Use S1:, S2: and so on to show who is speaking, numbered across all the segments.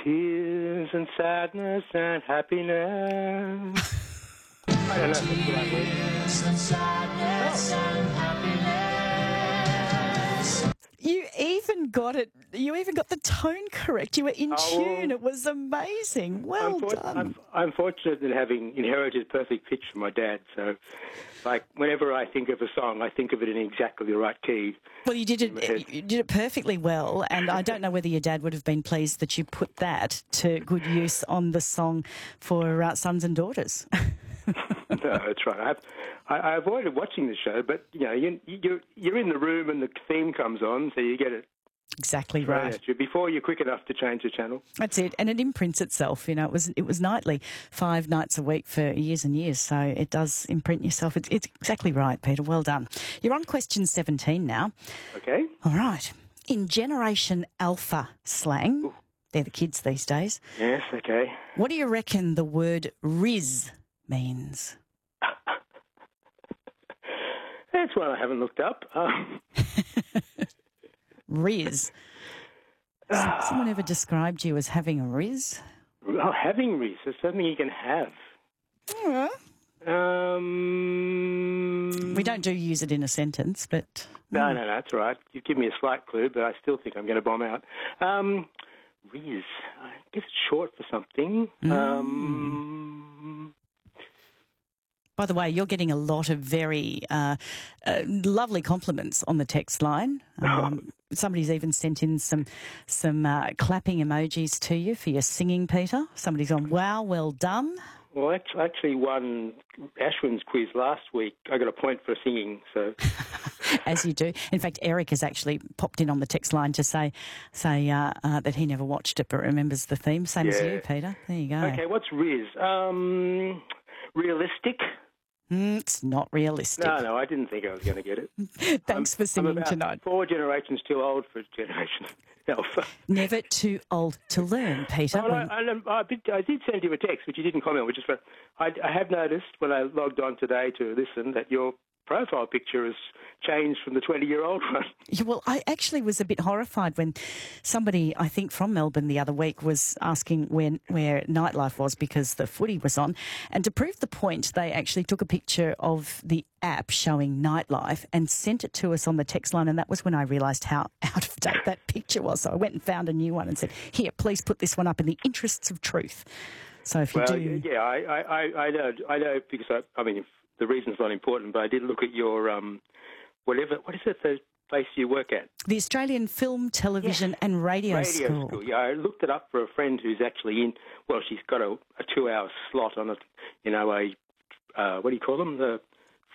S1: tears and sadness and happiness. I don't know if that's the right word.
S2: Tears and sadness and happiness.
S3: You even got it. You even got the tone correct. You were in tune. It was amazing. Well done.
S1: I'm fortunate in having inherited perfect pitch from my dad. So, like, whenever I think of a song, I think of it in exactly the right key.
S3: Well, you did it. You did it perfectly well, and I don't know whether your dad would have been pleased that you put that to good use on the song for Sons and Daughters.
S1: No, that's right. I avoided watching the show, but you know, you're in the room and the theme comes on, so you get it
S3: exactly right
S1: at you before you're quick enough to change the channel.
S3: That's it, and it imprints itself. You know, it was nightly, 5 nights a week for years and years, so it does imprint yourself. It's exactly right, Peter. Well done. You're on question 17 now.
S1: Okay.
S3: All right. In Generation Alpha slang, they're the kids these days.
S1: Yes. Okay.
S3: What do you reckon the word Riz means?
S1: That's one I haven't looked up.
S3: Riz. Someone ever described you as having a Riz?
S1: Oh, having Riz is something you can have.
S3: We don't use it in a sentence, but...
S1: No, that's all right. You've given me a slight clue, but I still think I'm going to bomb out. Riz, I guess it's short for something.
S3: By the way, you're getting a lot of very lovely compliments on the text line. Somebody's even sent in some clapping emojis to you for your singing, Peter. Somebody's gone, wow, well done.
S1: Well, I actually won Ashwin's quiz last week. I got a point for singing, so...
S3: As you do. In fact, Eric has actually popped in on the text line to say that he never watched it but remembers the theme. Same as you, Peter. There you go.
S1: Okay, what's Riz? Realistic?
S3: It's not realistic.
S1: No, I didn't think I was going to get it.
S3: Thanks for singing
S1: I'm about
S3: tonight.
S1: 4 generations too old for Generation Alpha.
S3: Never too old to learn, Peter.
S1: I did send you a text, which you didn't comment, which is I have noticed when I logged on today to listen that your profile picture has changed from the 20-year-old one.
S3: Yeah, well, I actually was a bit horrified when somebody, I think from Melbourne the other week, was asking where Nightlife was because the footy was on. And to prove the point, they actually took a picture of the app showing Nightlife and sent it to us on the text line, and that was when I realised how out of date that picture was. So I went and found a new one and said, here, please put this one up in the interests of truth. So if you do...
S1: Yeah, I know because, the reason's not important, but I did look at your, what is it, the place you work at?
S3: The Australian Film, Television and Radio School.
S1: Yeah, I looked it up for a friend who's actually she's got a 2-hour slot on a what do you call them? A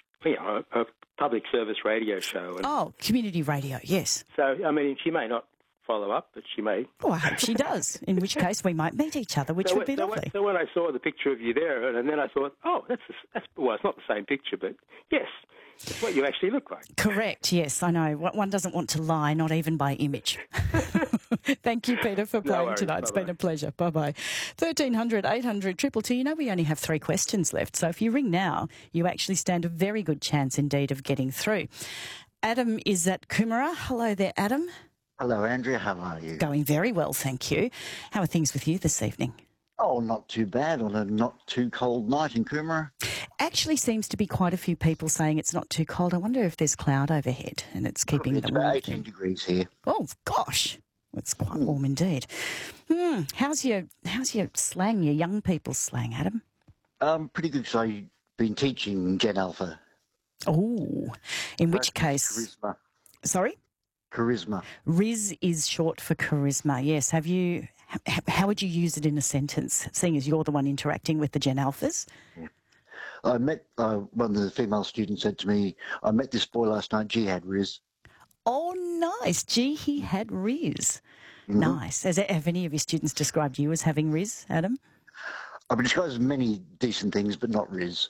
S1: public service radio show.
S3: Community radio, yes.
S1: So, she may not follow up, but she may.
S3: Oh, I hope she does, in which case we might meet each other, which would be lovely.
S1: So when I saw the picture of you there, and then I thought, that's it's not the same picture, but yes, it's what you actually look like.
S3: Correct, yes, I know. One doesn't want to lie, not even by image. Thank you, Peter, for playing tonight. It's been a pleasure. Bye-bye. 1300 800 222. You know we only have 3 questions left, so if you ring now, you actually stand a very good chance indeed of getting through. Adam is at Coomera. Hello there, Adam.
S4: Hello, Andrea. How are you?
S3: Going very well, thank you. How are things with you this evening?
S4: Oh, not too bad on a not too cold night in Coomera.
S3: Actually seems to be quite a few people saying it's not too cold. I wonder if there's cloud overhead and it's keeping
S4: the
S3: warmth.
S4: It's about 18 degrees here.
S3: Oh, gosh. It's quite warm indeed. How's your slang, your young people's slang, Adam?
S4: Pretty good, because I've been teaching Gen Alpha.
S3: Oh, in which case...
S4: Charisma.
S3: Sorry?
S4: Charisma.
S3: Riz is short for charisma, yes. How would you use it in a sentence, seeing as you're the one interacting with the Gen Alphas?
S4: Yeah. I met, one of the female students said to me, I met this boy last night, he had Riz.
S3: Oh, nice. Gee, he had Riz.
S4: Mm-hmm.
S3: Nice. Have any of your students described you as having Riz, Adam?
S4: I've been described as many decent things, but not Riz.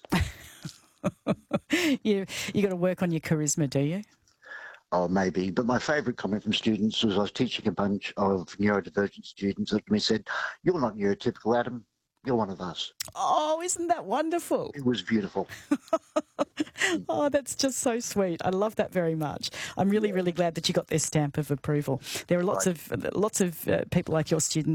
S3: You got to work on your charisma, do you?
S4: Oh, maybe. But my favourite comment from students was I was teaching a bunch of neurodivergent students that to me said, you're not neurotypical, Adam. You're one of us.
S3: Oh, isn't that wonderful?
S4: It was beautiful.
S3: Oh, that's just so sweet. I love that very much. I'm really, really glad that you got their stamp of approval. There are lots of people like your students